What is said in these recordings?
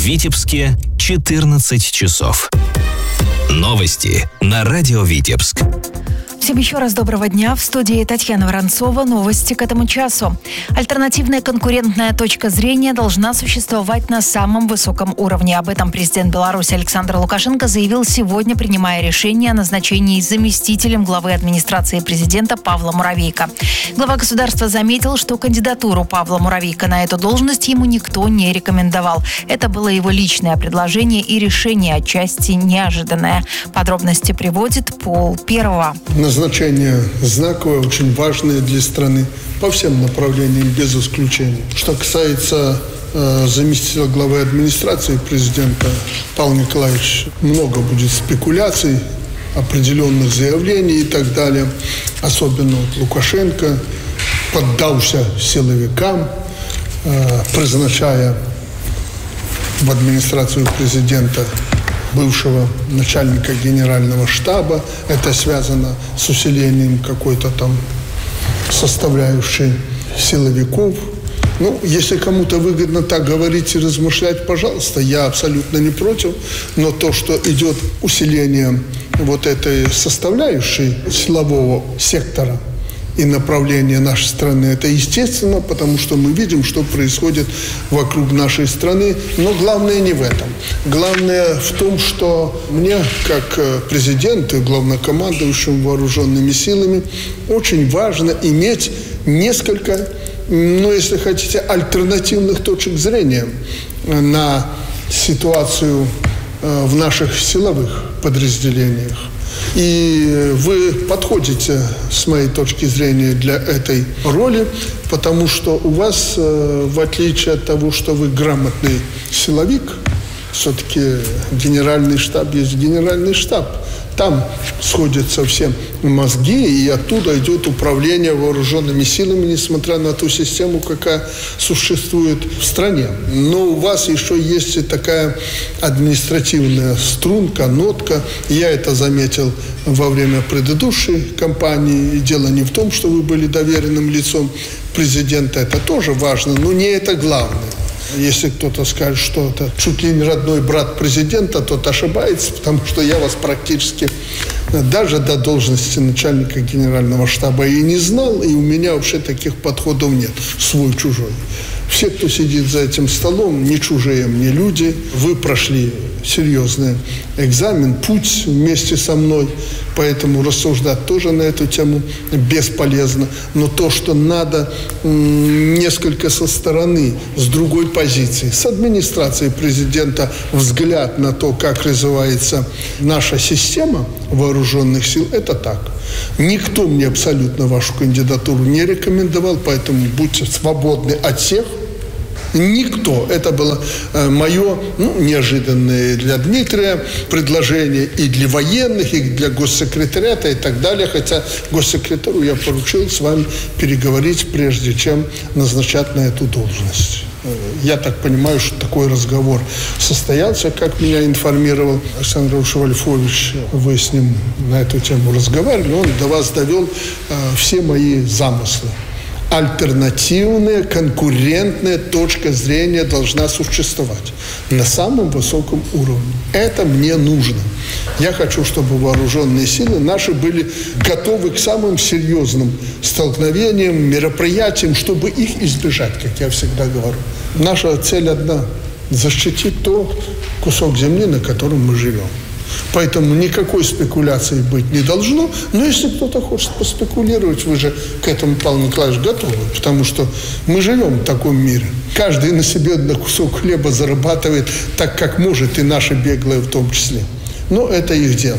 Витебске 14 часов. Новости на радио Витебск. Всем еще раз доброго дня. В студии Татьяна Воронцова. Новости к этому часу. Альтернативная конкурентная точка зрения должна существовать на самом высоком уровне. Об этом президент Беларуси Александр Лукашенко заявил сегодня, принимая решение о назначении заместителем главы администрации президента Павла Муравейко. Глава государства заметил, что кандидатуру Павла Муравейко на эту должность ему никто не рекомендовал. Это было его личное предложение и решение, отчасти неожиданное. Подробности приводит Пол Первого. Назначение знаковое, очень важное для страны по всем направлениям, без исключения. Что касается заместителя главы администрации президента Павла Николаевича, много будет спекуляций, определенных заявлений и так далее. Особенно Лукашенко поддался силовикам, призначая в администрацию президента бывшего начальника генерального штаба. Это связано с усилением какой-то там составляющей силовиков. Если кому-то выгодно так говорить и размышлять, пожалуйста, я абсолютно не против. Но то, что идет усиление вот этой составляющей силового сектора и направления нашей страны, это естественно, потому что мы видим, что происходит вокруг нашей страны. Но главное не в этом. Главное в том, что мне, как президенту и главнокомандующему вооруженными силами, очень важно иметь несколько, если хотите, альтернативных точек зрения на ситуацию в наших силовых подразделениях. И вы подходите, с моей точки зрения, для этой роли, потому что у вас, в отличие от того, что вы грамотный силовик, все-таки генеральный штаб есть генеральный штаб. Там сходятся все мозги, и оттуда идет управление вооруженными силами, несмотря на ту систему, какая существует в стране. Но у вас еще есть и такая административная струнка, нотка. Я это заметил во время предыдущей кампании. И дело не в том, что вы были доверенным лицом президента. Это тоже важно, но не это главное. Если кто-то скажет, что это чуть ли не родной брат президента, тот ошибается, потому что я вас практически даже до должности начальника генерального штаба и не знал, и у меня вообще таких подходов нет, свой-чужой. Все, кто сидит за этим столом, не чужие мне люди. Вы прошли серьезный экзамен, путь вместе со мной, поэтому рассуждать тоже на эту тему бесполезно. Но то, что надо несколько со стороны, с другой позиции, с администрации президента, взгляд на то, как развивается наша система вооруженных сил, это так. Никто мне абсолютно вашу кандидатуру не рекомендовал, поэтому будьте свободны от всех. Никто. Это было мое неожиданное для Дмитрия предложение и для военных, и для госсекретариата и так далее. Хотя госсекретарю я поручил с вами переговорить, прежде чем назначать на эту должность. Я так понимаю, что такой разговор состоялся, как меня информировал Александр Вольфович. Вы с ним на эту тему разговаривали, он до вас довел все мои замыслы. Альтернативная, конкурентная точка зрения должна существовать на самом высоком уровне. Это мне нужно. Я хочу, чтобы вооруженные силы наши были готовы к самым серьезным столкновениям, мероприятиям, чтобы их избежать, как я всегда говорю. Наша цель одна – защитить тот кусок земли, на котором мы живем. Поэтому никакой спекуляции быть не должно. Но если кто-то хочет поспекулировать, вы же к этому, Павел Николаевич, готовы. Потому что мы живем в таком мире. Каждый на себе на кусок хлеба зарабатывает так, как может, и наши беглые в том числе. Но это их дело.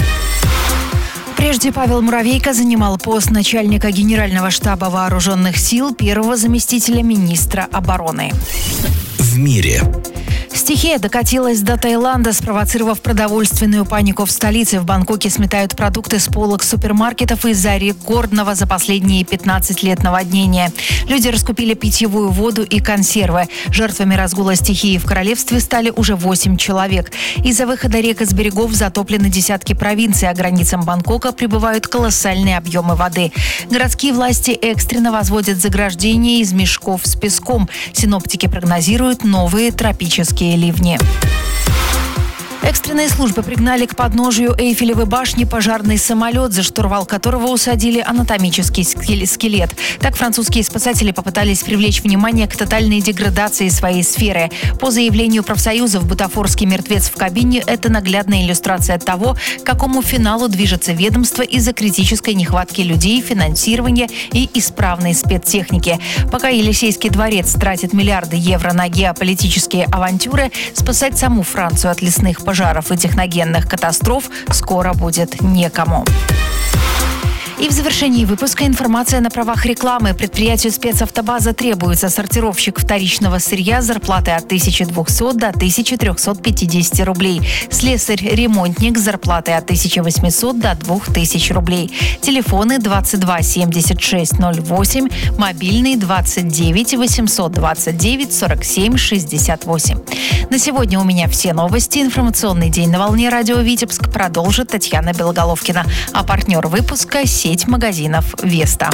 Прежде Павел Муравейко занимал пост начальника Генерального штаба вооруженных сил, первого заместителя министра обороны. В мире. Стихия докатилась до Таиланда, спровоцировав продовольственную панику в столице. В Бангкоке сметают продукты с полок супермаркетов из-за рекордного за последние 15 лет наводнения. Люди раскупили питьевую воду и консервы. Жертвами разгула стихии в королевстве стали уже 8 человек. Из-за выхода рек из берегов затоплены десятки провинций, а границам Бангкока прибывают колоссальные объемы воды. Городские власти экстренно возводят заграждения из мешков с песком. Синоптики прогнозируют новые тропические частые ливни. Экстренные службы пригнали к подножию Эйфелевой башни пожарный самолет, за штурвал которого усадили анатомический скелет. Так французские спасатели попытались привлечь внимание к тотальной деградации своей сферы. По заявлению профсоюзов, бутафорский мертвец в кабине – это наглядная иллюстрация того, к какому финалу движется ведомство из-за критической нехватки людей, финансирования и исправной спецтехники. Пока Елисейский дворец тратит миллиарды евро на геополитические авантюры, спасать саму Францию от лесных пожаров и техногенных катастроф скоро будет некому. И в завершении выпуска информация на правах рекламы. Предприятию спецавтобаза требуется сортировщик вторичного сырья с зарплатой от 1200 до 1350 рублей. Слесарь-ремонтник с зарплатой от 1800 до 2000 рублей. Телефоны 22 76 08, мобильный 29 829 47 68. На сегодня у меня все новости. Информационный день на волне радио «Витебск» продолжит Татьяна Белоголовкина. А партнер выпуска – сеть магазинов «Веста».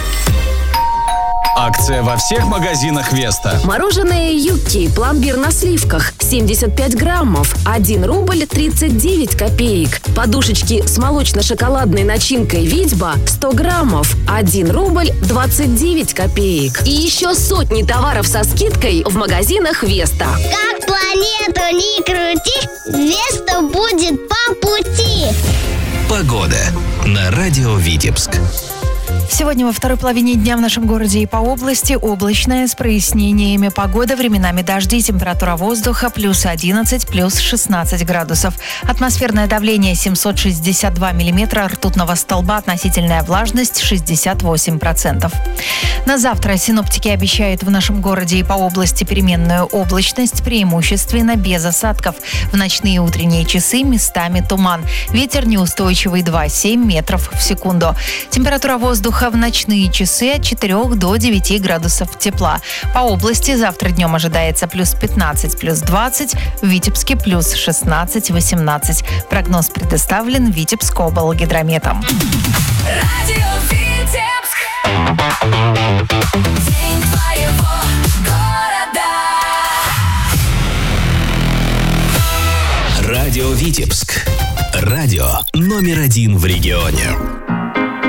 Акция во всех магазинах «Веста». Мороженое «Юкки», пломбир на сливках, 75 граммов, 1 рубль 39 копеек. Подушечки с молочно-шоколадной начинкой «Витьба», 100 граммов, 1 рубль 29 копеек. И еще сотни товаров со скидкой в магазинах «Веста». Как планету не крути, «Веста» будет по пути. Погода на радио «Витебск». Сегодня во второй половине дня в нашем городе и по области облачная с прояснениями погода, временами дожди, температура воздуха плюс 11, плюс 16 градусов. Атмосферное давление 762 миллиметра ртутного столба, относительная влажность 68%. На завтра синоптики обещают в нашем городе и по области переменную облачность, преимущественно без осадков. В ночные и утренние часы местами туман. Ветер неустойчивый 2,7 метров в секунду. Температура воздуха в ночные часы от 4 до 9 градусов тепла. По области завтра днем ожидается плюс 15, плюс 20, в Витебске плюс 16, 18. Прогноз предоставлен Витебскоблгидрометом. Радио Витебск. День твоего города. Радио «Витебск». Радио номер 1 в регионе.